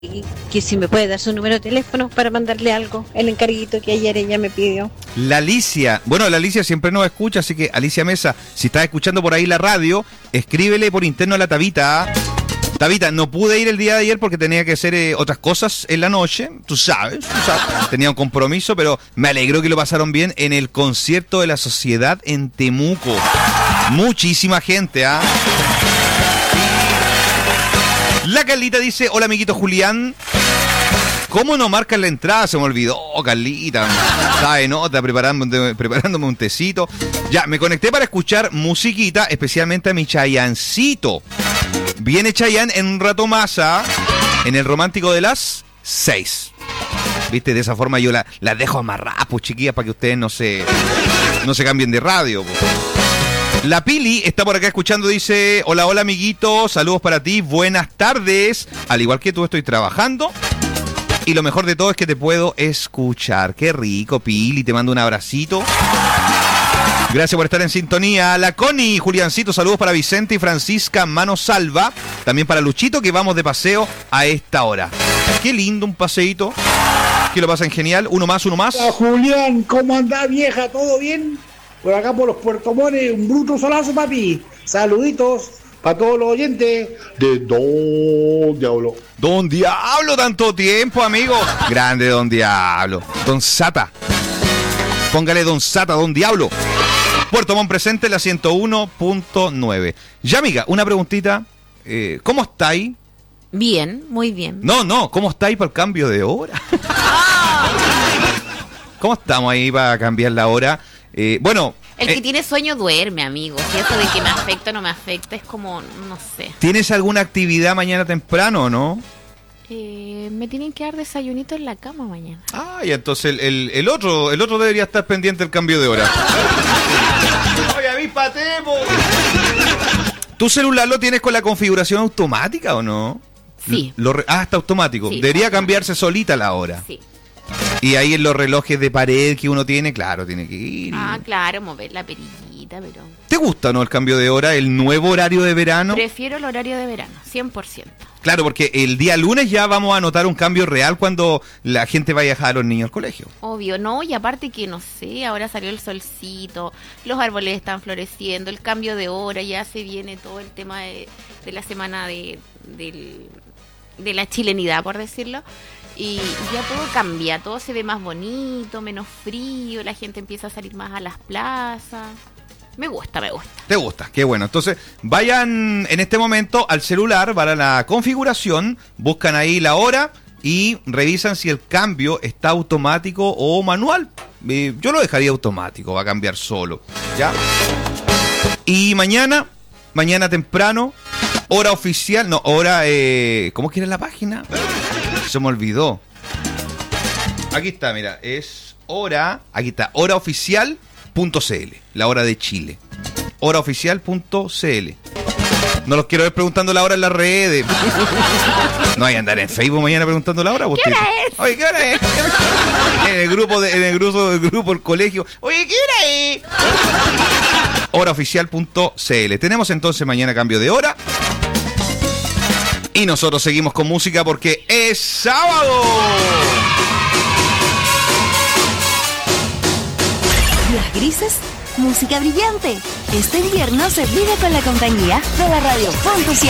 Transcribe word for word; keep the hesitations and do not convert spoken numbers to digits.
que si me puede dar su número de teléfono para mandarle algo, el encarguito que ayer ella me pidió. La Alicia, bueno, la Alicia siempre nos escucha, así que Alicia Mesa, si estás escuchando por ahí la radio, escríbele por interno a la Tabita. Tabita, no pude ir el día de ayer porque tenía que hacer eh, otras cosas en la noche, tú sabes, tú sabes, tenía un compromiso, pero me alegró que lo pasaron bien en el concierto de la Sociedad en Temuco. Muchísima gente, ¿ah? ¿eh? La Carlita dice, hola amiguito Julián, ¿cómo no marcas la entrada? Se me olvidó, Carlita, estaba de nota preparándome, preparándome un tecito. Ya, me conecté para escuchar musiquita, especialmente a mi Chayancito. Viene Chayanne en un rato más, ¿ah? En el romántico de las seis. Viste, de esa forma yo la, la dejo amarradas, pues chiquillas, para que ustedes no se, no se cambien de radio, pues. La Pili está por acá escuchando, dice, hola, hola amiguito, saludos para ti, buenas tardes. Al igual que tú estoy trabajando y lo mejor de todo es que te puedo escuchar. Qué rico, Pili, te mando un abracito. Gracias por estar en sintonía. La Connie, Juliancito, saludos para Vicente y Francisca Mano Salva. También para Luchito, que vamos de paseo a esta hora. Qué lindo un paseíto. Que lo pasan genial. Uno más, uno más. Hola Julián, ¿cómo andás vieja? ¿Todo bien? Por acá por los Puerto Mones, un bruto solazo, papi. Saluditos para todos los oyentes de Don Diablo. Don Diablo, tanto tiempo, amigo. Grande Don Diablo. Don Sata. Póngale Don Sata, Don Diablo. Puerto Montt presente, la ciento uno punto nueve. Ya, amiga, una preguntita. Eh, ¿Cómo estáis? Bien, muy bien. No, no, ¿cómo estáis para el cambio de hora? ¿Cómo estamos ahí para cambiar la hora? Eh, bueno... El que eh, tiene sueño duerme, amigo. Si eso de que me afecta o no me afecta es como, no sé. ¿Tienes alguna actividad mañana temprano o no? Eh, me tienen que dar desayunito en la cama mañana. Ah, y entonces el, el, el otro el otro debería estar pendiente del cambio de hora. Oye, avíspate, po. ¿Tu celular lo tienes con la configuración automática o no? Sí. Lo, ah, está automático. Sí, debería automático. Cambiarse solita la hora. Sí. Y ahí en los relojes de pared que uno tiene, claro, tiene que ir. Ah, claro, mover la perillita, pero... ¿Te gusta o no el cambio de hora, el nuevo horario de verano? Prefiero el horario de verano, cien por ciento. Claro, porque el día lunes ya vamos a notar un cambio real cuando la gente vaya a dejar a los niños al colegio. Obvio, no, y aparte que, no sé, ahora salió el solcito, los árboles están floreciendo, el cambio de hora, ya se viene todo el tema de, de la semana de, del, de la chilenidad, por decirlo. Y ya todo cambia, todo se ve más bonito, menos frío, la gente empieza a salir más a las plazas. Me gusta, me gusta. ¿Te gusta? Qué bueno. Entonces, vayan en este momento al celular, van a la configuración, buscan ahí la hora y revisan si el cambio está automático o manual. Eh, yo lo dejaría automático, va a cambiar solo. ¿Ya? Y mañana, mañana temprano, hora oficial, no, hora, eh, ¿cómo quiere la página? Se me olvidó. Aquí está, mira, es hora, aquí está, hora oficial punto c l, la hora de Chile. hora oficial punto c l. No los quiero ver preguntando la hora en las redes. No hay que andar en Facebook mañana preguntando la hora. ¿Qué hora es? Oye, ¿qué hora es? En el grupo, de, en el grupo, el grupo del colegio. Oye, ¿qué hora es? hora oficial punto c l. Tenemos entonces mañana cambio de hora. Y nosotros seguimos con música porque es sábado. Días grises, música brillante. Este invierno se vive con la compañía de la radio Punto Cielo.